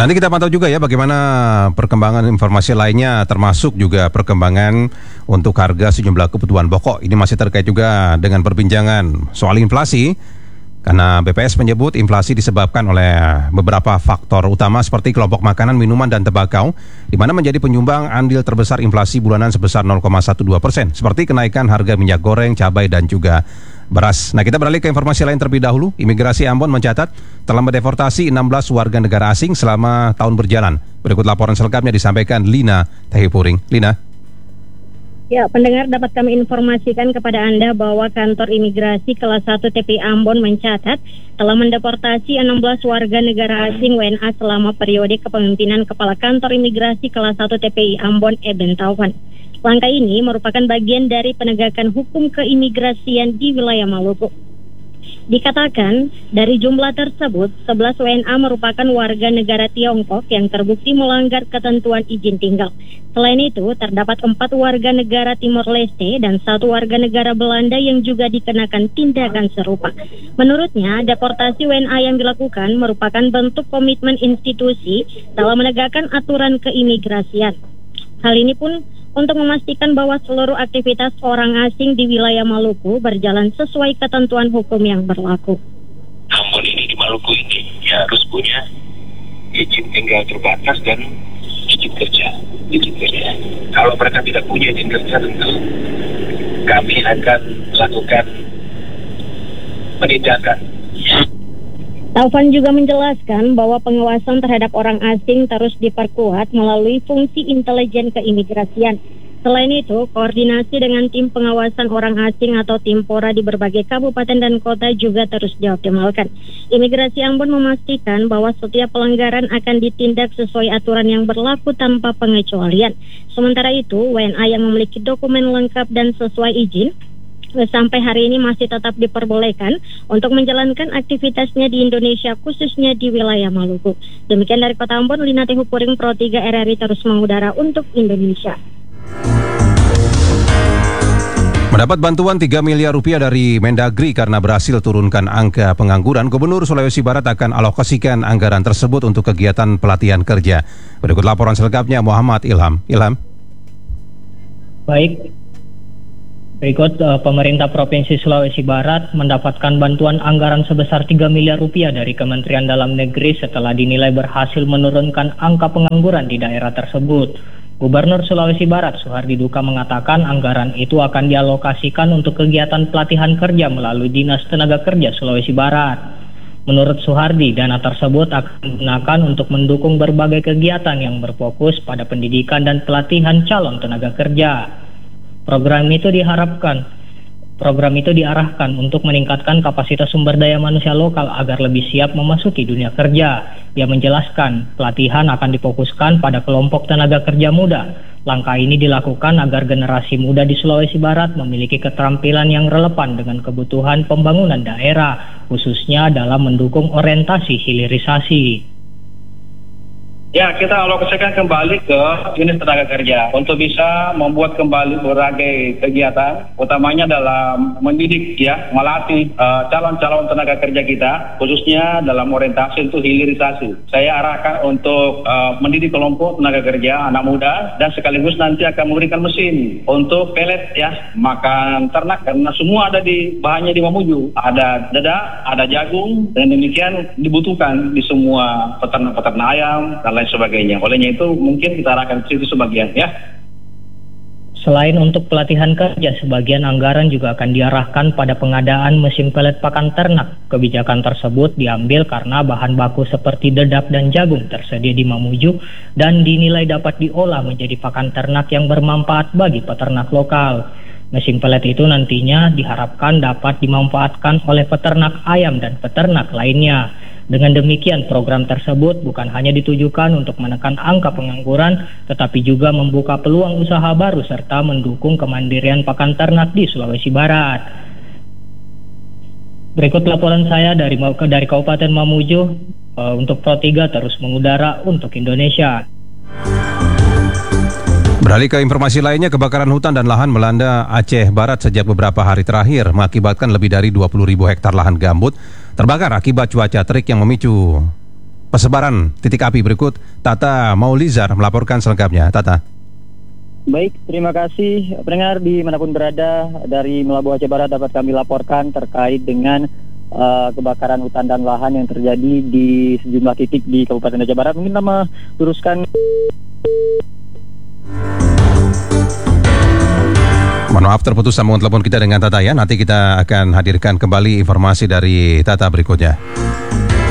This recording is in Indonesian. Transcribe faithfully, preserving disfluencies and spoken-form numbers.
Nanti kita pantau juga ya bagaimana perkembangan informasi lainnya, termasuk juga perkembangan untuk harga sejumlah kebutuhan pokok. Ini masih terkait juga dengan perbincangan soal inflasi. Karena B P S menyebut inflasi disebabkan oleh beberapa faktor utama seperti kelompok makanan, minuman, dan tembakau, di mana menjadi penyumbang andil terbesar inflasi bulanan sebesar nol koma dua belas persen, seperti kenaikan harga minyak goreng, cabai, dan juga beras. Nah, kita beralih ke informasi lain terlebih dahulu. Imigrasi Ambon mencatat telah mendeportasi enam belas warga negara asing selama tahun berjalan. Berikut laporan selengkapnya disampaikan Lina Tehipuring. Lina. Ya, pendengar, dapat kami informasikan kepada Anda bahwa kantor imigrasi kelas satu T P I Ambon mencatat telah mendeportasi enam belas warga negara asing W N A selama periode kepemimpinan Kepala Kantor Imigrasi kelas satu T P I Ambon Eben Taufan. Langkah ini merupakan bagian dari penegakan hukum keimigrasian di wilayah Maluku. Dikatakan, dari jumlah tersebut, sebelas W N A merupakan warga negara Tiongkok yang terbukti melanggar ketentuan izin tinggal. Selain itu, terdapat empat warga negara Timor Leste dan satu warga negara Belanda yang juga dikenakan tindakan serupa. Menurutnya, deportasi W N A yang dilakukan merupakan bentuk komitmen institusi dalam menegakkan aturan keimigrasian. Hal ini pun untuk memastikan bahwa seluruh aktivitas orang asing di wilayah Maluku berjalan sesuai ketentuan hukum yang berlaku. Ambon ini di Maluku ini ya harus punya izin tinggal terbatas dan izin kerja. Izin kerja. Kalau mereka tidak punya izin kerja, tentu kami akan melakukan penindakan. Taufan juga menjelaskan bahwa pengawasan terhadap orang asing terus diperkuat melalui fungsi intelijen keimigrasian. Selain itu, koordinasi dengan tim pengawasan orang asing atau Timpora di berbagai kabupaten dan kota juga terus dioptimalkan. Imigrasi Ambon memastikan bahwa setiap pelanggaran akan ditindak sesuai aturan yang berlaku tanpa pengecualian. Sementara itu, W N A yang memiliki dokumen lengkap dan sesuai izin sampai hari ini masih tetap diperbolehkan untuk menjalankan aktivitasnya di Indonesia, khususnya di wilayah Maluku. Demikian dari Kota Ambon, Lina Tehipuring, Pro tiga R R I terus mengudara untuk Indonesia. Mendapat bantuan tiga miliar rupiah dari Mendagri karena berhasil turunkan angka pengangguran, Gubernur Sulawesi Barat akan alokasikan anggaran tersebut untuk kegiatan pelatihan kerja. Berikut laporan selengkapnya Muhammad Ilham. Ilham. Baik. Berikut, uh, pemerintah Provinsi Sulawesi Barat mendapatkan bantuan anggaran sebesar tiga miliar rupiah dari Kementerian Dalam Negeri setelah dinilai berhasil menurunkan angka pengangguran di daerah tersebut. Gubernur Sulawesi Barat Suhardi Duka mengatakan anggaran itu akan dialokasikan untuk kegiatan pelatihan kerja melalui Dinas Tenaga Kerja Sulawesi Barat. Menurut Suhardi, dana tersebut akan digunakan untuk mendukung berbagai kegiatan yang berfokus pada pendidikan dan pelatihan calon tenaga kerja. Program itu diharapkan, program itu diarahkan untuk meningkatkan kapasitas sumber daya manusia lokal agar lebih siap memasuki dunia kerja. Dia menjelaskan, pelatihan akan difokuskan pada kelompok tenaga kerja muda. Langkah ini dilakukan agar generasi muda di Sulawesi Barat memiliki keterampilan yang relevan dengan kebutuhan pembangunan daerah, khususnya dalam mendukung orientasi hilirisasi. Ya, kita alokasikan kembali ke Dinas Tenaga Kerja untuk bisa membuat kembali berbagai kegiatan, utamanya dalam mendidik ya, melatih uh, calon-calon tenaga kerja kita, khususnya dalam orientasi untuk hilirisasi. Saya arahkan untuk uh, mendidik kelompok tenaga kerja anak muda dan sekaligus nanti akan memberikan mesin untuk pelet ya, makan ternak karena semua ada di bahannya di Mamuju. Ada dada, ada jagung, dan demikian dibutuhkan di semua peternak-peternak ayam dan lain sebagainya. Olehnya itu mungkin kita arahkan ke situ sebagian ya. Selain untuk pelatihan kerja, sebagian anggaran juga akan diarahkan pada pengadaan mesin pelet pakan ternak. Kebijakan tersebut diambil karena bahan baku seperti dedap dan jagung tersedia di Mamuju dan dinilai dapat diolah menjadi pakan ternak yang bermanfaat bagi peternak lokal. Mesin pelet itu nantinya diharapkan dapat dimanfaatkan oleh peternak ayam dan peternak lainnya. Dengan demikian, program tersebut bukan hanya ditujukan untuk menekan angka pengangguran, tetapi juga membuka peluang usaha baru serta mendukung kemandirian pakan ternak di Sulawesi Barat. Berikut laporan saya dari dari Kabupaten Mamuju uh, untuk Pro tiga terus mengudara untuk Indonesia. Beralih ke informasi lainnya, kebakaran hutan dan lahan melanda Aceh Barat sejak beberapa hari terakhir mengakibatkan lebih dari dua puluh ribu hektar lahan gambut terbakar akibat cuaca terik yang memicu persebaran titik api. Berikut Tata Maulizar melaporkan selengkapnya. Tata. Baik, terima kasih pendengar dimanapun berada. Dari Melabuh Aceh Barat dapat kami laporkan terkait dengan uh, kebakaran hutan dan lahan yang terjadi di sejumlah titik di Kabupaten Aceh Barat. Mungkin nama teruskan. Mohon maaf terputus sambungan telepon kita dengan Tata ya. Nanti kita akan hadirkan kembali informasi dari Tata berikutnya.